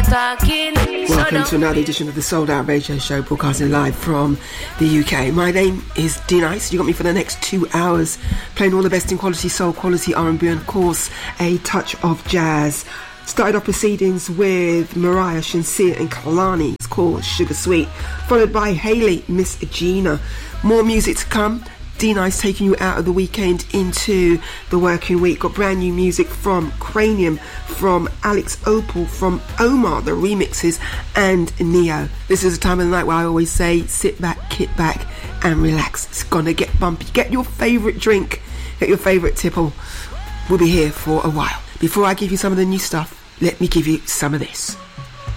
talking. Welcome to another edition of the Sold Out Radio Show, broadcasting live from the UK. My name is D-Nice. You got me for the next 2 hours, playing all the best in quality soul, quality R&B, and of course, a touch of jazz. Started off proceedings with Mariah, Shinsia and Kalani. It's called Sugar Sweet. Followed by Hayley, Miss Gina. More music to come. D-Nice taking you out of the weekend into the working week. Got brand new music from Cranium, from Alex Opal, from Omar, the remixes, and Neo. This is a time of the night where I always say, sit back, kick back, and relax. It's gonna get bumpy. Get your favourite drink, get your favourite tipple. We'll be here for a while. Before I give you some of the new stuff, let me give you some of this.